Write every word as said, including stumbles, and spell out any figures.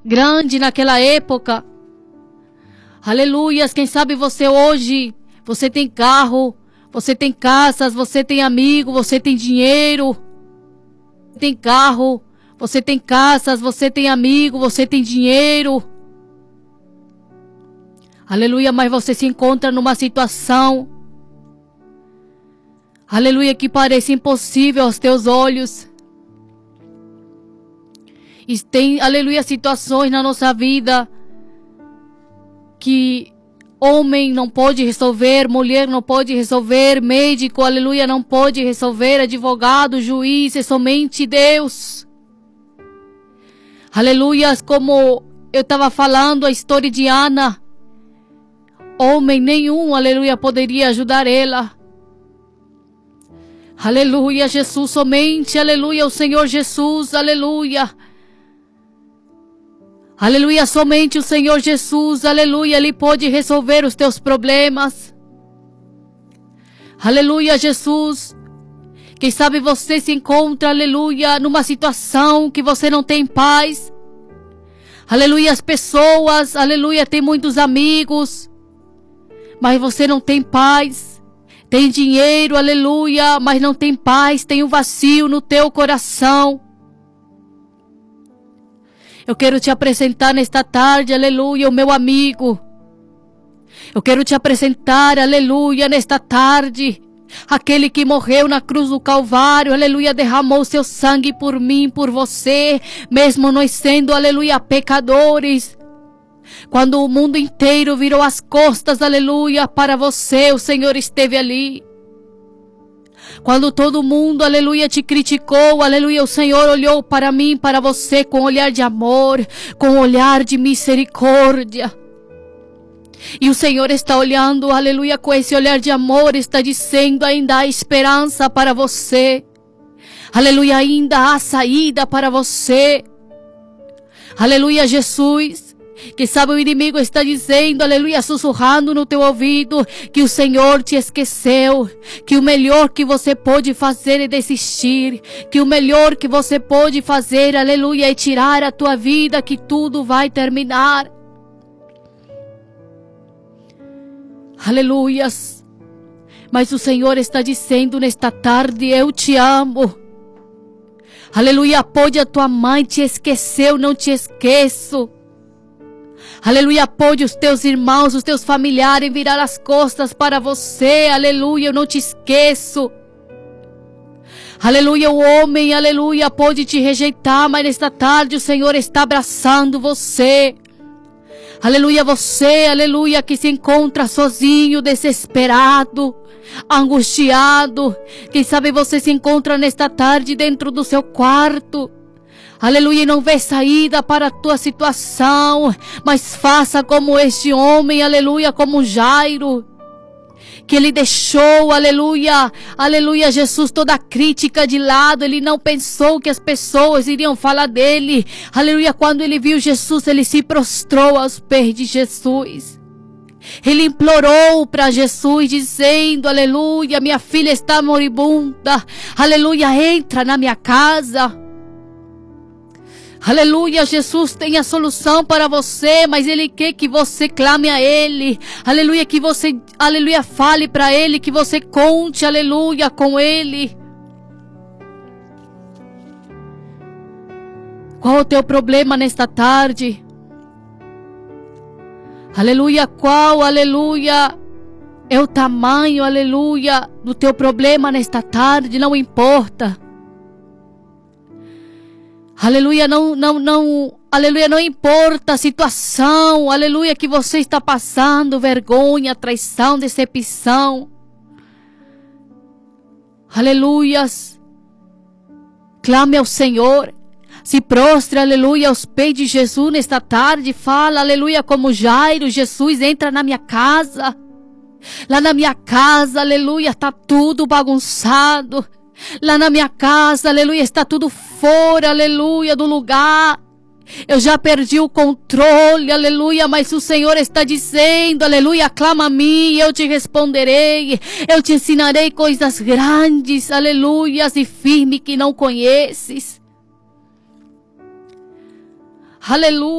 grande naquela época. Aleluias, quem sabe você hoje, você tem carro, você tem casas, você tem amigo, você tem dinheiro, tem carro, você tem casas, você tem amigo, você tem dinheiro. Aleluia, mas você se encontra numa situação, aleluia, que parece impossível aos teus olhos. E tem, aleluia, situações na nossa vida que homem não pode resolver, mulher não pode resolver, médico, aleluia, não pode resolver, advogado, juiz, é somente Deus. Aleluia, como eu estava falando a história de Ana, homem nenhum, aleluia, poderia ajudar ela. Aleluia, Jesus, somente, aleluia, o Senhor Jesus, aleluia. Aleluia, somente o Senhor Jesus, aleluia, Ele pode resolver os teus problemas. Aleluia, Jesus. Quem sabe você se encontra, aleluia, numa situação que você não tem paz. Aleluia, as pessoas, aleluia, tem muitos amigos, mas você não tem paz. Tem dinheiro, aleluia, mas não tem paz, tem um vazio no teu coração. Eu quero te apresentar nesta tarde, aleluia, o meu amigo. Eu quero te apresentar, aleluia, nesta tarde, aquele que morreu na cruz do Calvário, aleluia, derramou seu sangue por mim, por você, mesmo nós sendo, aleluia, pecadores. Quando o mundo inteiro virou as costas, aleluia, para você, o Senhor esteve ali. Quando todo mundo, aleluia, te criticou, aleluia, o Senhor olhou para mim, para você, com olhar de amor, com olhar de misericórdia. E o Senhor está olhando, aleluia, com esse olhar de amor, está dizendo, ainda há esperança para você. Aleluia, ainda há saída para você. Aleluia, Jesus. Que sabe o inimigo está dizendo, aleluia, sussurrando no teu ouvido, que o Senhor te esqueceu, que o melhor que você pode fazer é desistir, que o melhor que você pode fazer, aleluia, é tirar a tua vida, que tudo vai terminar. Aleluias. Mas o Senhor está dizendo nesta tarde, eu te amo. Aleluia, pode a tua mãe te esqueceu, não te esqueço. Aleluia, pode os teus irmãos, os teus familiares virar as costas para você. Aleluia, eu não te esqueço. Aleluia, o homem, aleluia, pode te rejeitar, mas nesta tarde o Senhor está abraçando você. Aleluia, você, aleluia, que se encontra sozinho, desesperado, angustiado. Quem sabe você se encontra nesta tarde dentro do seu quarto. Aleluia, e não vê saída para a tua situação, mas faça como este homem, aleluia, como Jairo, que ele deixou, aleluia, aleluia, Jesus, toda a crítica de lado. Ele não pensou que as pessoas iriam falar dele, aleluia. Quando ele viu Jesus, ele se prostrou aos pés de Jesus. Ele implorou para Jesus, dizendo, aleluia, minha filha está moribunda, aleluia, entra na minha casa. Aleluia, Jesus tem a solução para você, mas Ele quer que você clame a Ele. Aleluia, que você, aleluia, fale para Ele, que você conte, aleluia, com Ele. Qual o teu problema nesta tarde? Aleluia, qual, aleluia, é o tamanho, aleluia, do teu problema nesta tarde? Não importa. Aleluia, não, não, não, aleluia, não importa a situação, aleluia, que você está passando, vergonha, traição, decepção. Aleluias, clame ao Senhor, se prostre, aleluia, aos pés de Jesus nesta tarde, fala, aleluia, como Jairo, Jesus, entra na minha casa. Lá na minha casa, aleluia, está tudo bagunçado. Lá na minha casa, aleluia, está tudo fora, aleluia, do lugar. Eu já perdi o controle, aleluia, mas o Senhor está dizendo, aleluia, clama a mim e eu te responderei. Eu te ensinarei coisas grandes, aleluia, e firmes que não conheces. Aleluia.